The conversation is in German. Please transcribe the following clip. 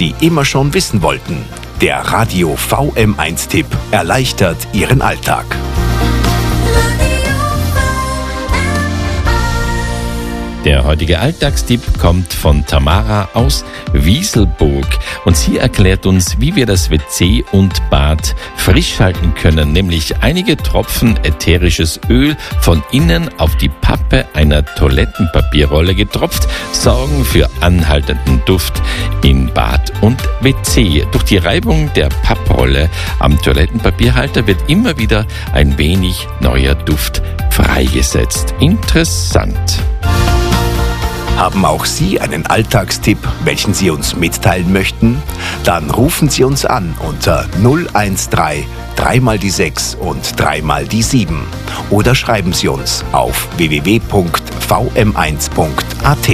Sie immer schon wissen wollten. Der Radio VM1-Tipp erleichtert Ihren Alltag. Der heutige Alltagstipp kommt von Tamara aus Wieselburg und sie erklärt uns, wie wir das WC und Bad frisch halten können, nämlich einige Tropfen ätherisches Öl von innen auf die Pappe einer Toilettenpapierrolle getropft, sorgen für anhaltenden Duft in Bad und WC. Durch die Reibung der Papprolle am Toilettenpapierhalter wird immer wieder ein wenig neuer Duft freigesetzt. Interessant. Haben auch Sie einen Alltagstipp, welchen Sie uns mitteilen möchten? Dann rufen Sie uns an unter 013 3 mal die 6 und 3 mal die 7 oder schreiben Sie uns auf www.vm1.at.